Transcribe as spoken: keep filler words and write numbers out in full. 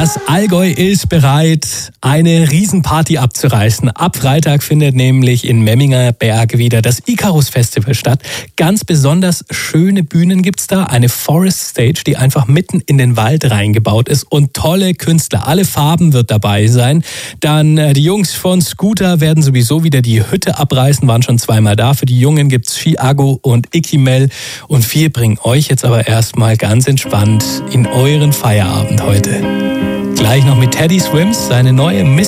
Das Allgäu ist bereit, eine Riesenparty abzureißen. Ab Freitag findet nämlich in Memminger Berg wieder das Icarus Festival statt. Ganz besonders schöne Bühnen gibt's da. Eine Forest Stage, die einfach mitten in den Wald reingebaut ist. Und tolle Künstler. Alle Farben wird dabei sein. Dann äh, die Jungs von Scooter werden sowieso wieder die Hütte abreißen. Waren schon zweimal da. Für die Jungen gibt's Chiago und Ikimel. Und wir bringen euch jetzt aber erstmal ganz entspannt in euren Feierabend heute. Gleich noch mit Teddy Swims, seine neue Miss